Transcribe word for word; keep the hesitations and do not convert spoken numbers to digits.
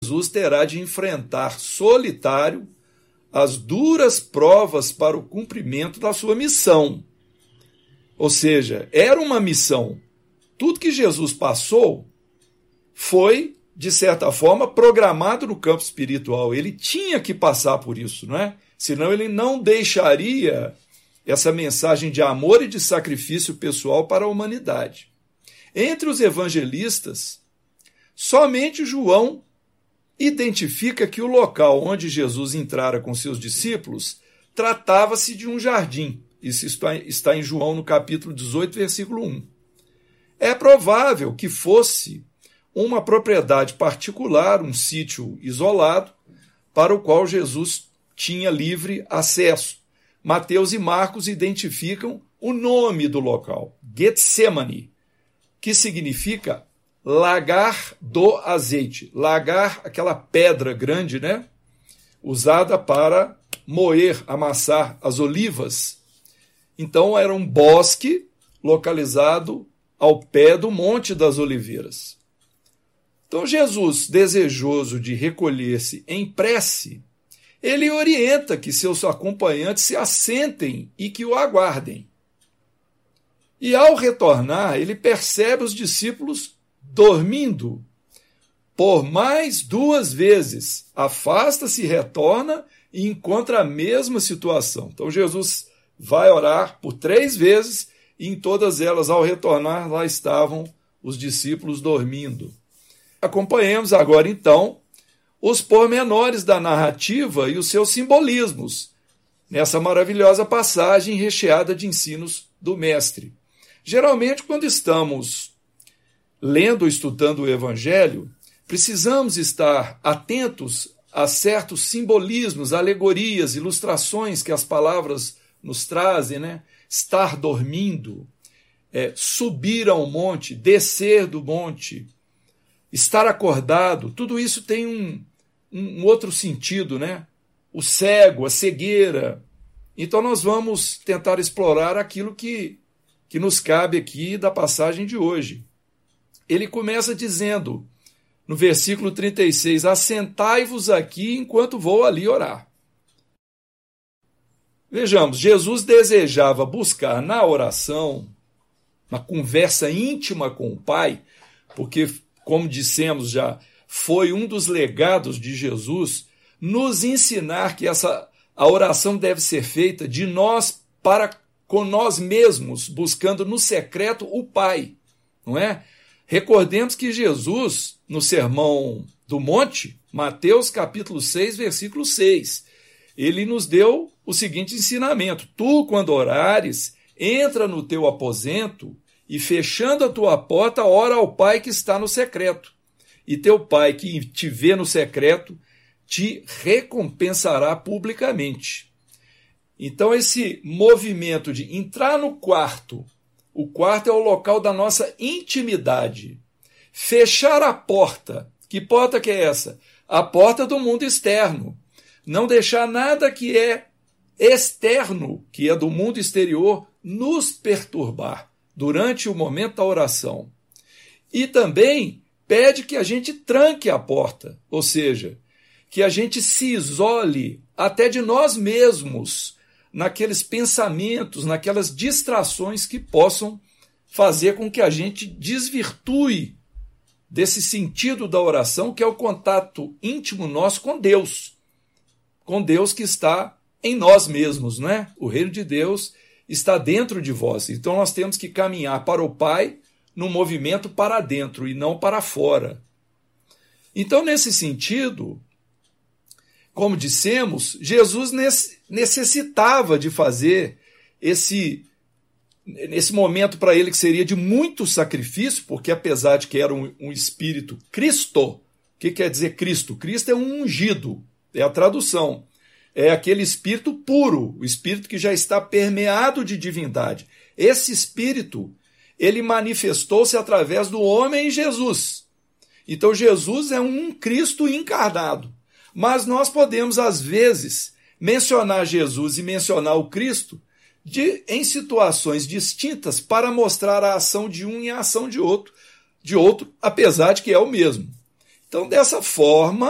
Jesus terá de enfrentar solitário as duras provas para o cumprimento da sua missão. Ou seja, era uma missão. Tudo que Jesus passou foi, de certa forma, programado no campo espiritual. Ele tinha que passar por isso, não é? Senão ele não deixaria essa mensagem de amor e de sacrifício pessoal para a humanidade. Entre os evangelistas, somente João identifica que o local onde Jesus entrara com seus discípulos tratava-se de um jardim. Isso está em João, no capítulo dezoito, versículo um. É provável que fosse uma propriedade particular, um sítio isolado, para o qual Jesus tinha livre acesso. Mateus e Marcos identificam o nome do local, Getsemane, que significa lagar do azeite. Lagar, aquela pedra grande, né? Usada para moer, amassar as olivas. Então era um bosque localizado ao pé do Monte das Oliveiras. Então Jesus, desejoso de recolher-se em prece, ele orienta que seus acompanhantes se assentem e que o aguardem. E ao retornar, ele percebe os discípulos dormindo. Por mais duas vezes, afasta-se, retorna e encontra a mesma situação. Então Jesus vai orar por três vezes e em todas elas, ao retornar, lá estavam os discípulos dormindo. Acompanhemos agora, então, os pormenores da narrativa e os seus simbolismos nessa maravilhosa passagem recheada de ensinos do Mestre. Geralmente, quando estamos lendo ou estudando o Evangelho, precisamos estar atentos a certos simbolismos, alegorias, ilustrações que as palavras nos trazem, né? Estar dormindo, é, subir ao monte, descer do monte, estar acordado, tudo isso tem um, um outro sentido, né? O cego, a cegueira. Então nós vamos tentar explorar aquilo que, que nos cabe aqui da passagem de hoje. Ele começa dizendo, no versículo trinta e seis, assentai-vos aqui enquanto vou ali orar. Vejamos, Jesus desejava buscar na oração, na conversa íntima com o Pai, porque, como dissemos já, foi um dos legados de Jesus, nos ensinar que essa, a oração deve ser feita de nós para com nós mesmos, buscando no secreto o Pai, não é? Recordemos que Jesus, no Sermão do Monte, Mateus capítulo seis, versículo seis, ele nos deu o seguinte ensinamento: tu, quando orares, entra no teu aposento e, fechando a tua porta, ora ao Pai que está no secreto. E teu Pai que te vê no secreto te recompensará publicamente. Então, esse movimento de entrar no quarto, o quarto é o local da nossa intimidade. Fechar a porta. Que porta que é essa? A porta do mundo externo. Não deixar nada que é externo, que é do mundo exterior, nos perturbar durante o momento da oração. E também pede que a gente tranque a porta, ou seja, que a gente se isole até de nós mesmos, naqueles pensamentos, naquelas distrações que possam fazer com que a gente desvirtue desse sentido da oração, que é o contato íntimo nosso com Deus. Com Deus que está em nós mesmos, não é? O reino de Deus está dentro de vós. Então nós temos que caminhar para o Pai num movimento para dentro e não para fora. Então, nesse sentido, como dissemos, Jesus necessitava de fazer esse, esse momento para ele que seria de muito sacrifício, porque apesar de que era um, um espírito Cristo, o que quer dizer Cristo? Cristo é um ungido. É a tradução. É aquele espírito puro, o espírito que já está permeado de divindade. Esse espírito, ele manifestou-se através do homem Jesus. Então Jesus é um Cristo encarnado. Mas nós podemos, às vezes, mencionar Jesus e mencionar o Cristo de, em situações distintas para mostrar a ação de um e a ação de outro, de outro, apesar de que é o mesmo. Então, dessa forma,